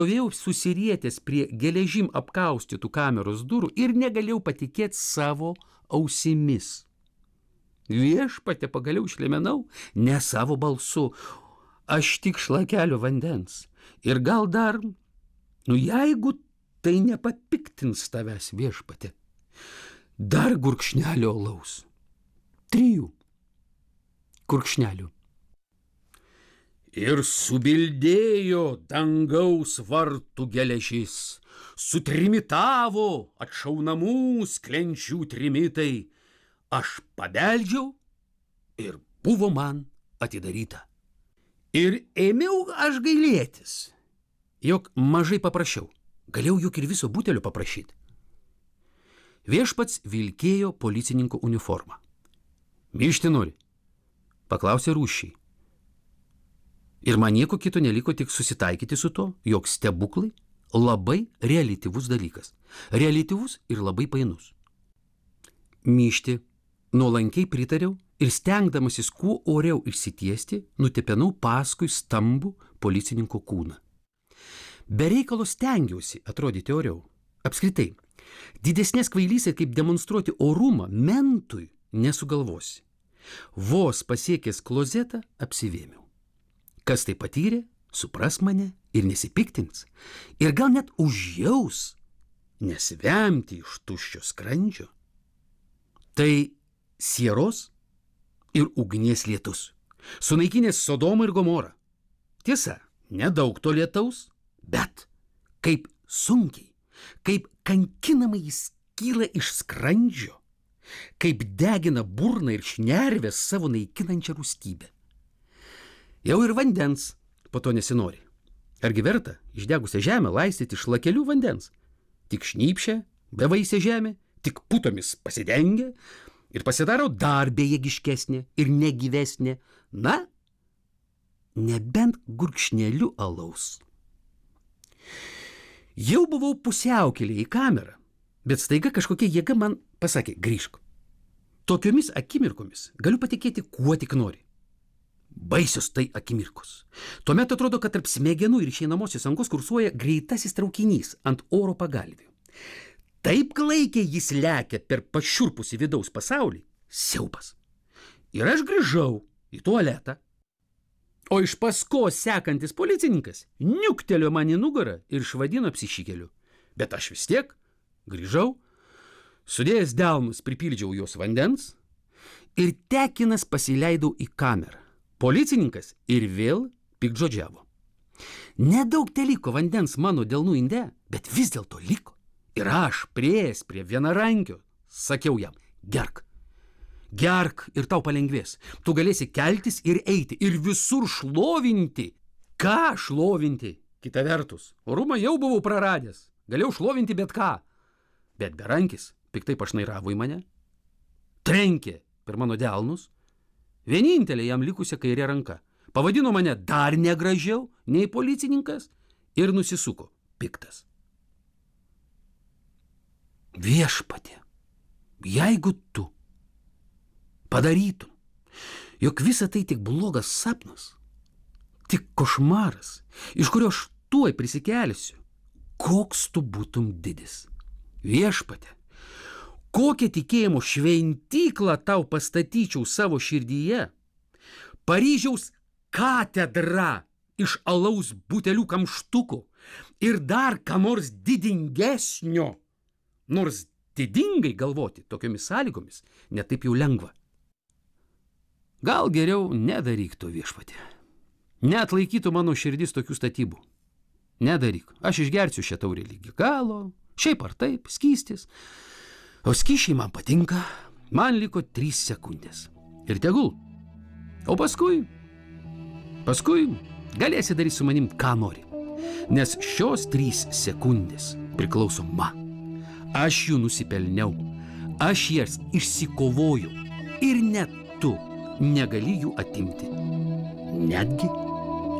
Stovėjau susirietęs prie geležim apkaustytų kameros durų ir negalėjau patikėti savo ausimis. Viešpatie, pagaliau išlemenau, ne savo balsu, aš tik šlakelio vandens. Ir gal dar, jeigu tai nepapiktins tavęs, viešpatie, dar gurkšnelio alaus. 3 gurkšnelių. Ir subildėjo dangaus vartų geležis, sutrimitavo atšaunamų sklenčių trimitai. Aš pabeldžiau ir buvo man atidaryta. Ir ėmiau aš gailėtis, jog mažai paprašiau. Galėjau juk ir viso butelio paprašyti. Viešpats vilkėjo policininko uniformą. Myšti nori? Paklausė rūsčiai. Ir man nieko kito neliko tik susitaikyti su to, jog stebuklai labai reliatyvus dalykas. Reliatyvus ir labai painus. Myšti, nuolankiai pritariau ir stengdamasis kuo oriau išsitiesti, nutepenau paskui stambų policininko kūną. Be reikalo stengiausi atrodyti oriau. Apskritai, didesnės kvailysės kaip demonstruoti orumą mentui nesugalvosi. Vos pasiekęs klozetą apsivėmiau. Kas tai patyrė, supras mane ir nesipiktins. Ir gal net užjaus, nesvemti iš tuščio skrandžio. Tai sieros ir ugnies lietus, sunaikinęs Sodomą ir Gomorą. Tiesa, nedaug to lietaus, bet kaip sunkiai, kaip kankinamai jis kyla iš skrandžio, kaip degina burną ir šnerves savo naikinančią rūstybę. Jau ir vandens po to nesinori. Argi verta išdegusią žemę laistyti šlakelių vandens? Tik šnypšia, bevaisė žemė, tik putomis pasidengia ir pasidaro dar bejėgiškesnė ir negyvesnė. Na, nebent gurkšneliu alaus. Jau buvau pusiaukelėje į kamerą, bet staiga kažkokia jėga man pasakė, grįžk. Tokiomis akimirkomis galiu patikėti, kuo tik nori. Baisios tai akimirkos. Tuomet atrodo, kad tarp smegenų ir išeinamosios angos kursuoja greitasis traukinys ant oro pagalvių. Taip klaikiai jis lekia per pašiurpusį vidaus pasaulį, siaubas. Ir aš grįžau į tualetą, o iš paskos sekantis policininkas niuktelėjo man į nugarą ir išvadino apsišykeliu. Bet aš vis tiek grįžau, sudėjęs delnus pripildžiau jos vandens ir tekinas pasileidau į kamerą. Policininkas ir vėl piktžodžiavo. Nedaug teliko vandens mano delnų inde, bet vis dėlto liko. Ir aš prieėjęs prie vienarankio, sakiau jam, gerk. Gerk ir tau palengvės. Tu galėsi keltis ir eiti ir visur šlovinti. Ką šlovinti? Kita vertus, orumą jau buvau praradęs. Galėjau šlovinti bet ką. Bet berankis piktai pašnairavo į mane. Trenkė per mano delnus. Vienintelė jam likusia kairė ranka. Pavadino mane dar negražiau nei policininkas ir nusisuko piktas. Viešpatie, jeigu tu padarytum, jog visa tai tik blogas sapnas, tik košmaras, iš kurio aš tuoj prisikelsiu, koks tu būtum didis. Viešpatie, kokią tikėjimo šventyklą tau pastatyčiau savo širdyje, Paryžiaus katedra iš alaus butelių kamštukų ir dar ką nors didingesnio. Nors didingai galvoti tokiomis sąlygomis netaip jau lengva. Gal geriau nedaryk to, viešpatie. Neatlaikytų mano širdis tokių statybų. Nedaryk, aš išgersiu šią taurę ligi galo, šiaip ar taip, skystis. O skyšiai man patinka, man liko 3 sekundės. Ir tegul. O paskui galėsi daryti su manim, ką nori. Nes šios 3 sekundės priklauso man. Aš jų nusipelniau. Aš jas išsikovojau. Ir net tu negali jų atimti. Netgi